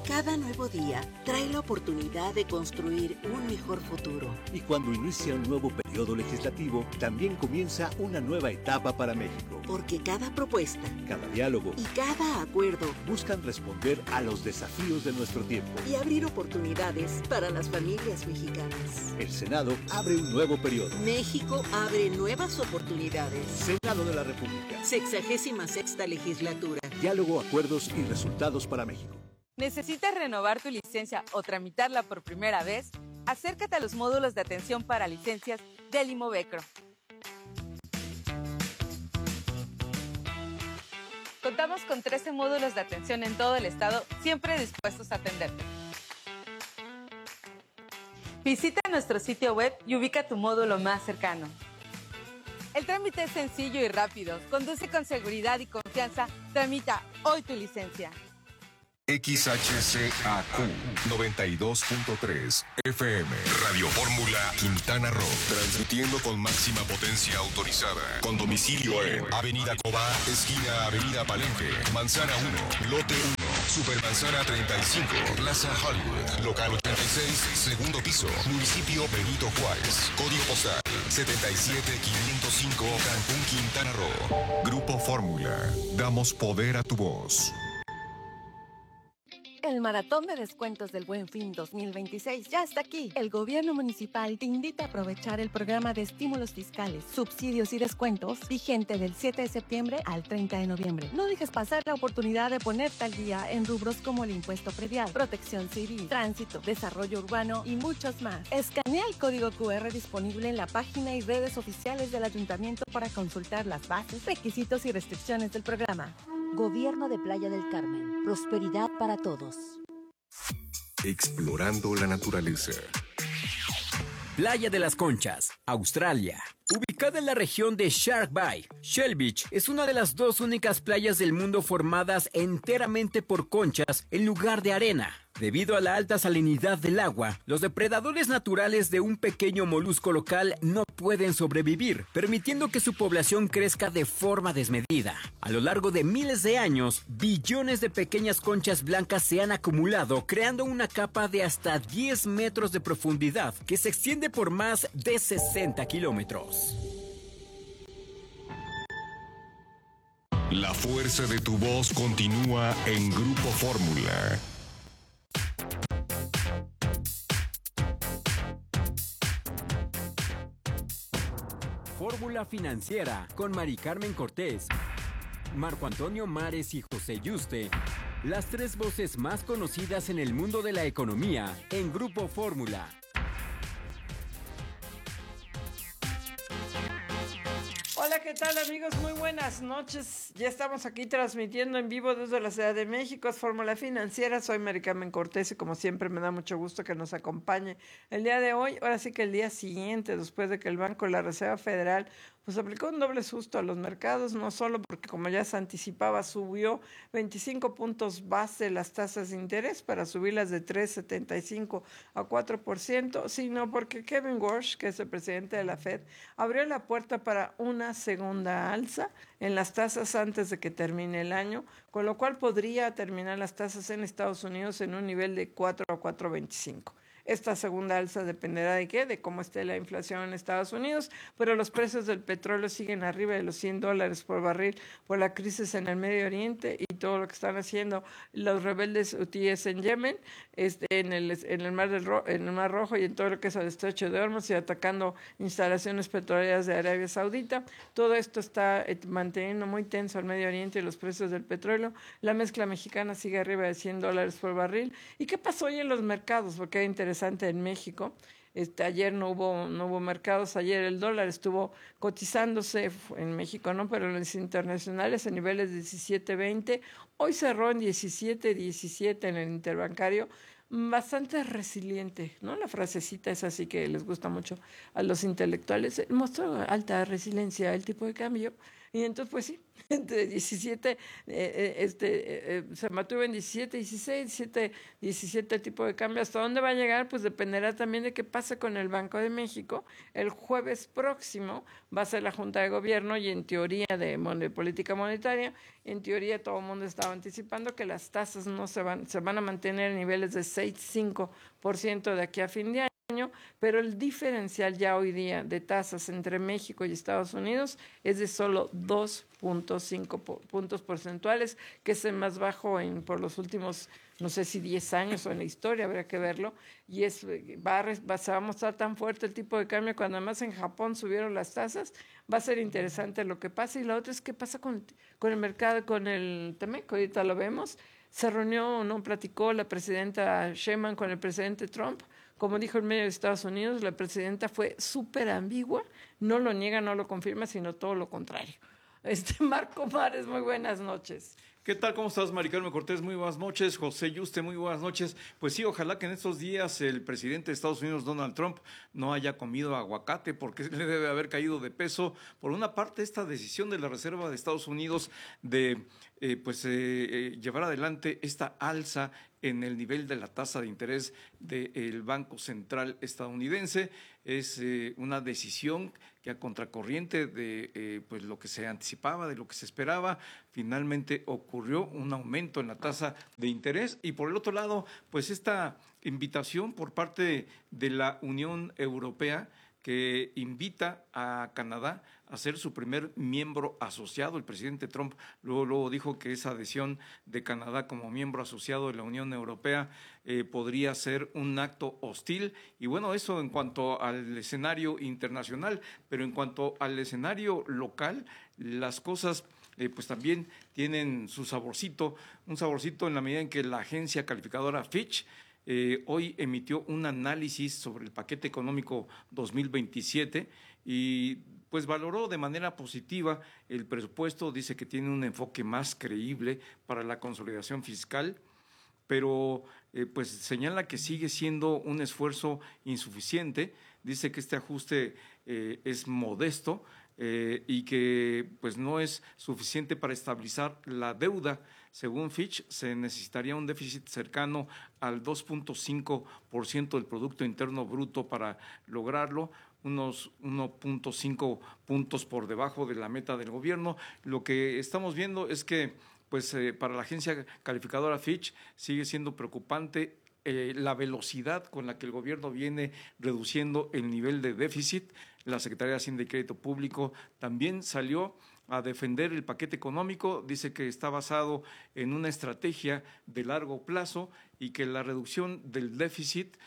Cada nuevo día trae la oportunidad de construir un mejor futuro. Y cuando inicia un nuevo periodo legislativo, también comienza una nueva etapa para México. Porque cada propuesta, cada diálogo y cada acuerdo buscan responder a los desafíos de nuestro tiempo y abrir oportunidades para las familias mexicanas. El Senado abre un nuevo periodo. México abre nuevas oportunidades. Senado de la República. 66ª legislatura. Diálogo, acuerdos y resultados para México. ¿Necesitas renovar tu licencia o tramitarla por primera vez? Acércate a los módulos de atención para licencias del Imovecro. Contamos con 13 módulos de atención en todo el estado, siempre dispuestos a atenderte. Visita nuestro sitio web y ubica tu módulo más cercano. El trámite es sencillo y rápido. Conduce con seguridad y confianza. Tramita hoy tu licencia. XHCAQ 92.3 FM Radio Fórmula Quintana Roo, transmitiendo con máxima potencia autorizada, con domicilio en Avenida Cobá, esquina Avenida Palenque, Manzana 1, Lote 1, Supermanzana 35, Plaza Hollywood, Local 86, segundo piso, Municipio Benito Juárez, Código postal 77505, Cancún, Quintana Roo. Grupo Fórmula, damos poder a tu voz. El Maratón de Descuentos del Buen Fin 2026 ya está aquí. El gobierno municipal te invita a aprovechar el programa de estímulos fiscales, subsidios y descuentos vigente del 7 de septiembre al 30 de noviembre. No dejes pasar la oportunidad de ponerte al día en rubros como el impuesto predial, protección civil, tránsito, desarrollo urbano y muchos más. Escanea el código QR disponible en la página y redes oficiales del ayuntamiento para consultar las bases, requisitos y restricciones del programa. Gobierno de Playa del Carmen. Prosperidad para todos. Explorando la naturaleza. Playa de las Conchas, Australia. Ubicada en la región de Shark Bay, Shell Beach es una de las dos únicas playas del mundo formadas enteramente por conchas en lugar de arena. Debido a la alta salinidad del agua, los depredadores naturales de un pequeño molusco local no pueden sobrevivir, permitiendo que su población crezca de forma desmedida. A lo largo de miles de años, billones de pequeñas conchas blancas se han acumulado, creando una capa de hasta 10 metros de profundidad que se extiende por más de 60 kilómetros. La fuerza de tu voz continúa en Grupo Fórmula. Fórmula Financiera con Mari Carmen Cortés, Marco Antonio Mares y José Yuste. Las tres voces más conocidas en el mundo de la economía en Grupo Fórmula. Hola, ¿qué tal, amigos? Muy buenas noches. Ya estamos aquí transmitiendo en vivo desde la Ciudad de México. Es Fórmula Financiera. Soy Mari Carmen Cortés y como siempre me da mucho gusto que nos acompañe el día de hoy. Ahora sí que el día siguiente, después de que el Banco de la Reserva Federal pues aplicó un doble susto a los mercados, no solo porque, como ya se anticipaba, subió 25 puntos base las tasas de interés para subirlas de 3,75 a 4%, sino porque Kevin Warsh, que es el presidente de la Fed, abrió la puerta para una segunda alza en las tasas antes de que termine el año, con lo cual podría terminar las tasas en Estados Unidos en un nivel de 4 a 4,25. Esta segunda alza dependerá de qué, de cómo esté la inflación en Estados Unidos, pero los precios del petróleo siguen arriba de los $100 por barril por la crisis en el Medio Oriente y todo lo que están haciendo los rebeldes hutíes en Yemen, en el Mar Rojo y en todo lo que es el Estrecho de Hormuz y atacando instalaciones petroleras de Arabia Saudita. Todo esto está manteniendo muy tenso el Medio Oriente y los precios del petróleo. La mezcla mexicana sigue arriba de $100 por barril. ¿Y qué pasó hoy en los mercados? Porque era interesante en México. Ayer no hubo mercados. Ayer el dólar estuvo cotizándose en México, ¿no? Pero en los internacionales a niveles de 17.20. Hoy cerró en 17.17 en el interbancario. Bastante resiliente, ¿no? La frasecita es así que les gusta mucho a los intelectuales. Mostró alta resiliencia el tipo de cambio. Y entonces, pues sí, entre 17, se mantuvo en 17, 16, 17 tipo de cambio. ¿Hasta dónde va a llegar? Pues dependerá también de qué pasa con el Banco de México. El jueves próximo va a ser la Junta de Gobierno y en teoría de política monetaria, en teoría todo el mundo estaba anticipando que las tasas no se van a mantener en niveles de 6,5% de aquí a fin de año, pero el diferencial ya hoy día de tasas entre México y Estados Unidos es de solo 2,5 puntos porcentuales, que es el más bajo por los últimos, no sé si 10 años o en la historia, habría que verlo, y se va a mostrar tan fuerte el tipo de cambio cuando además en Japón subieron las tasas. Va a ser interesante lo que pasa. Y la otra es qué pasa con el mercado, con el TEMEC, ahorita lo vemos. Se reunió, no platicó la presidenta Sheinbaum con el presidente Trump. Como dijo el medio de Estados Unidos, la presidenta fue súper ambigua, no lo niega, no lo confirma, sino todo lo contrario. Marco Mares, muy buenas noches. ¿Qué tal? ¿Cómo estás, Mari Carmen Cortés? Muy buenas noches. José Yuste, muy buenas noches. Pues sí, ojalá que en estos días el presidente de Estados Unidos, Donald Trump, no haya comido aguacate, porque le debe haber caído de peso. Por una parte, esta decisión de la Reserva de Estados Unidos de llevar adelante esta alza en el nivel de la tasa de interés del Banco Central estadounidense es una decisión que a contracorriente de lo que se anticipaba, de lo que se esperaba. Finalmente ocurrió un aumento en la tasa de interés y por el otro lado, pues esta invitación por parte de la Unión Europea que invita a Canadá a ser su primer miembro asociado. El presidente Trump luego dijo que esa adhesión de Canadá como miembro asociado de la Unión Europea podría ser un acto hostil. Y bueno, eso en cuanto al escenario internacional, pero en cuanto al escenario local, las cosas pues también tienen su saborcito, un saborcito en la medida en que la agencia calificadora Fitch hoy emitió un análisis sobre el paquete económico 2027 y pues valoró de manera positiva el presupuesto, dice que tiene un enfoque más creíble para la consolidación fiscal, pero pues señala que sigue siendo un esfuerzo insuficiente, dice que este ajuste es modesto y que pues no es suficiente para estabilizar la deuda. Según Fitch, se necesitaría un déficit cercano al 2,5% del Producto Interno Bruto para lograrlo, unos 1,5 puntos por debajo de la meta del gobierno. Lo que estamos viendo es que para la agencia calificadora Fitch sigue siendo preocupante la velocidad con la que el gobierno viene reduciendo el nivel de déficit. La Secretaría de Hacienda y Crédito Público también salió a defender el paquete económico, dice que está basado en una estrategia de largo plazo y que la reducción del déficit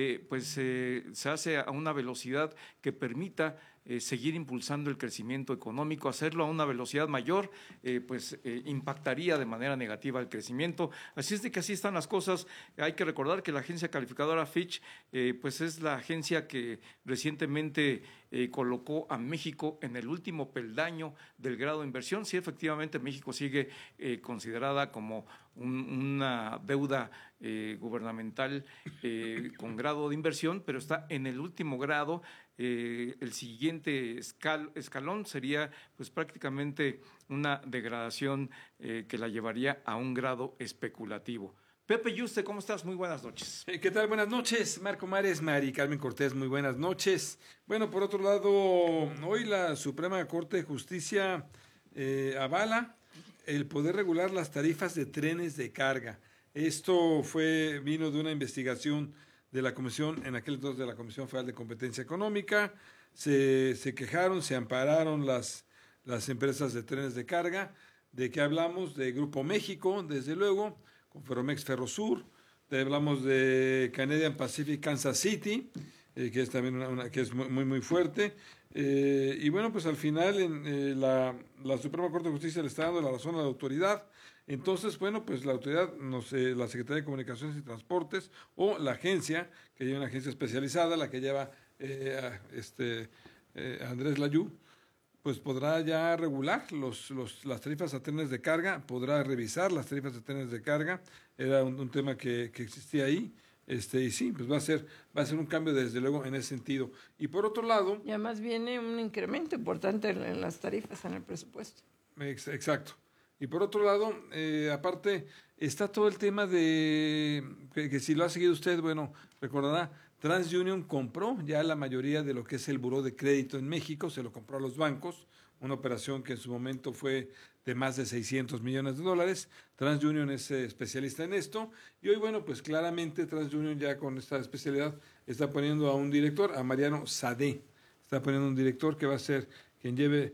se hace a una velocidad que permita seguir impulsando el crecimiento económico. Hacerlo a una velocidad mayor impactaría de manera negativa el crecimiento. Así es de que así están las cosas. Hay que recordar que la agencia calificadora Fitch es la agencia que recientemente colocó a México en el último peldaño del grado de inversión. Sí, efectivamente, México sigue considerada como una deuda gubernamental con grado de inversión, pero está en el último grado. El siguiente escalón sería pues prácticamente una degradación que la llevaría a un grado especulativo. Pepe Yuste, ¿cómo estás? Muy buenas noches. ¿Qué tal? Buenas noches, Marco Mares, Mari Carmen Cortés, muy buenas noches. Bueno, por otro lado, hoy la Suprema Corte de Justicia avala el poder regular las tarifas de trenes de carga. Esto vino de una investigación de la Comisión, en aquel entonces de la Comisión Federal de Competencia Económica. Se quejaron, se ampararon las empresas de trenes de carga. ¿De qué hablamos? De Grupo México, desde luego, con Ferromex Ferrosur. Hablamos de Canadian Pacific Kansas City, que es también que es muy, muy fuerte. Y bueno, pues al final la Suprema Corte de Justicia le está dando la razón a la autoridad. Entonces, bueno, pues la autoridad, la Secretaría de Comunicaciones y Transportes o la agencia, que lleva una agencia especializada, la que lleva Andrés Layú, pues podrá ya regular las tarifas a trenes de carga, podrá revisar las tarifas de trenes de carga. Era un tema que existía ahí. Y sí, pues va a ser un cambio desde luego en ese sentido. Y por otro lado... Y además viene un incremento importante en las tarifas en el presupuesto. Exacto. Y por otro lado, aparte, está todo el tema de, que si lo ha seguido usted, bueno, recordará, TransUnion compró ya la mayoría de lo que es el buró de crédito en México, se lo compró a los bancos, una operación que en su momento fue de más de $600 millones. TransUnion es especialista en esto, y hoy, bueno, pues claramente TransUnion ya con esta especialidad está poniendo a un director, a Mariano Sadé, está poniendo un director que va a ser quien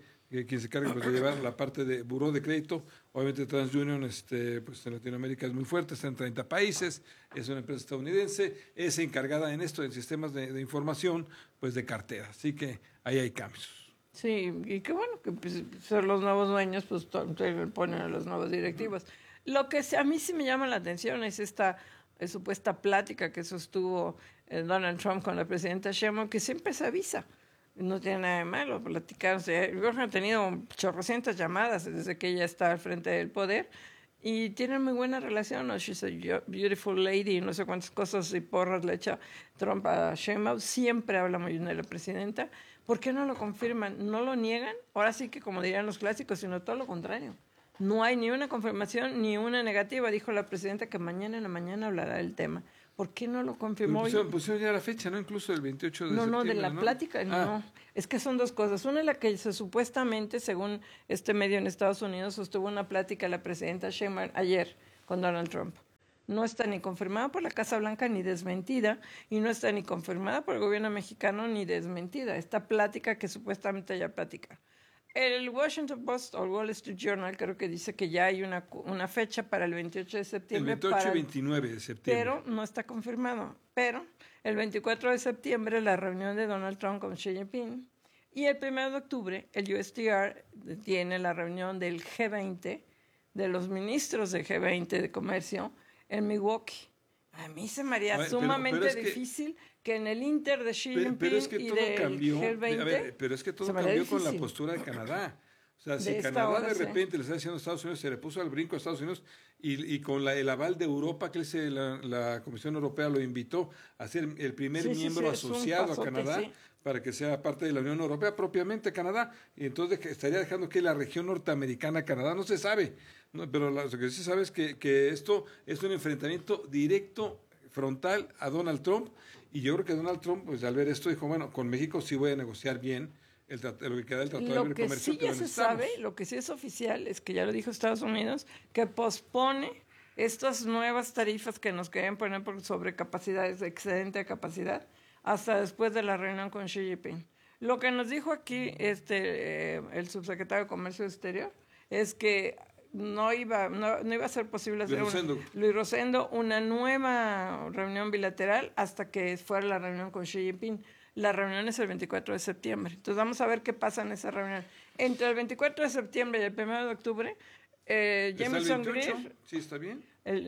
se cargue pues, de llevar la parte de buró de crédito. Obviamente TransUnion pues en Latinoamérica es muy fuerte, está en 30 países, es una empresa estadounidense, es encargada en esto, en sistemas de información, pues de cartera. Así que ahí hay cambios. Sí, y qué bueno que pues, ser los nuevos dueños, pues ponen a los nuevos directivos. Lo que a mí sí me llama la atención es esta supuesta plática que sostuvo Donald Trump con la presidenta Sheinbaum, que siempre se avisa. No tiene nada de malo platicar. O sea, yo he tenido chorrocientas llamadas desde que ella está al frente del poder y tienen muy buena relación. ¿No? She's a beautiful lady, no sé cuántas cosas y porras le echa Trump a Sheinbaum. Siempre habla muy bien de la presidenta. ¿Por qué no lo confirman? ¿No lo niegan? Ahora sí que, como dirían los clásicos, sino todo lo contrario. No hay ni una confirmación ni una negativa. Dijo la presidenta que mañana en la mañana hablará del tema. ¿Por qué no lo confirmó? Pusieron ya la fecha, ¿no? Incluso el 28 de septiembre. No, de la plática, no. Es que son dos cosas. Una es la que supuestamente, según este medio en Estados Unidos, sostuvo una plática la presidenta Sheinbaum ayer con Donald Trump. No está ni confirmada por la Casa Blanca ni desmentida, y no está ni confirmada por el gobierno mexicano ni desmentida. Esta plática que supuestamente ella platica. El Washington Post o el Wall Street Journal creo que dice que ya hay una fecha para el 28 de septiembre. El 28 y 29 de septiembre. Pero no está confirmado. Pero el 24 de septiembre la reunión de Donald Trump con Xi Jinping. Y el 1 de octubre el USTR tiene la reunión del G20, de los ministros del G20 de comercio en Milwaukee. A mí se me haría sumamente difícil que en el Inter de Xi Jinping y del G20... pero es que todo cambió con la postura de Canadá. O sea, si Canadá de repente le está diciendo a Estados Unidos, se le puso al brinco a Estados Unidos y con el aval de Europa, que la Comisión Europea lo invitó a ser el primer miembro asociado a Canadá para que sea parte de la Unión Europea, propiamente Canadá, y entonces estaría dejando que la región norteamericana Canadá, no se sabe, ¿no? Pero lo que sí se sabe es que esto es un enfrentamiento directo, frontal a Donald Trump, y yo creo que Donald Trump, pues al ver esto, dijo, bueno, con México sí voy a negociar bien lo que queda del Tratado de Libre Comercio. Lo que sí ya se sabe, lo que sí es oficial, es que ya lo dijo Estados Unidos, que pospone estas nuevas tarifas que nos quieren poner por sobrecapacidades, excedente de capacidad, hasta después de la reunión con Xi Jinping. Lo que nos dijo aquí el subsecretario de Comercio Exterior es que no iba a ser posible hacer Luis Rosendo una nueva reunión bilateral hasta que fuera la reunión con Xi Jinping. La reunión es el 24 de septiembre. Entonces vamos a ver qué pasa en esa reunión. Entre el 24 de septiembre y el 1 de octubre, Jamieson Greer... Sí, está bien.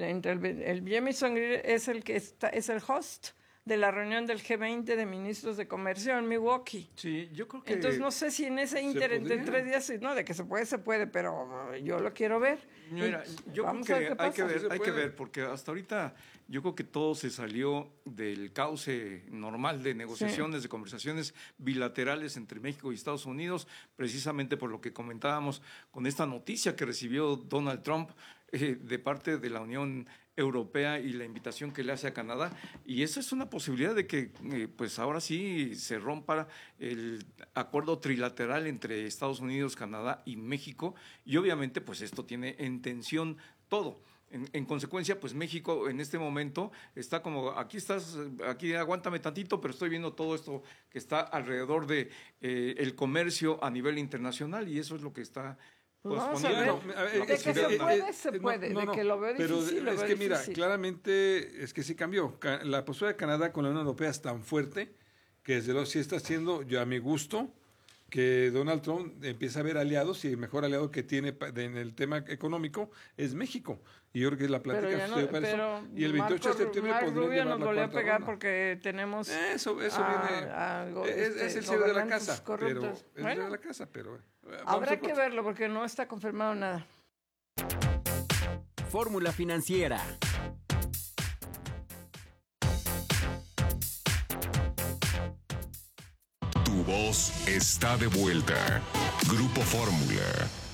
El Jamieson Greer es el host de la reunión del G20 de ministros de comercio en Milwaukee. Sí, yo creo que... Entonces no sé si en ese entre 3 días, no, de que se puede, pero yo lo quiero ver. Mira, yo creo que hay que ver, porque hasta ahorita yo creo que todo se salió del cauce normal de negociaciones, de conversaciones bilaterales entre México y Estados Unidos, precisamente por lo que comentábamos con esta noticia que recibió Donald Trump de parte de la Unión Europea y la invitación que le hace a Canadá, y esa es una posibilidad de que pues ahora sí se rompa el acuerdo trilateral entre Estados Unidos, Canadá y México, y obviamente pues esto tiene en tensión todo. En consecuencia, pues México en este momento está como, aquí aguántame tantito, pero estoy viendo todo esto que está alrededor de el comercio a nivel internacional, y eso es lo que está... Pues vamos a ver. De que se puede, de que lo veo difícil. Pero es que mira, claramente es que sí cambió. La postura de Canadá con la Unión Europea es tan fuerte que desde luego sí está haciendo, yo a mi gusto, que Donald Trump empieza a ver aliados, y el mejor aliado que tiene en el tema económico es México. Y yo creo que la plática y el 28 de septiembre podría Rubio nos volvió a pegar porque tenemos eso viene es el CEO de la casa, pero habrá que verlo porque no está confirmado nada. Fórmula Financiera. 2022 está de vuelta. Grupo Fórmula.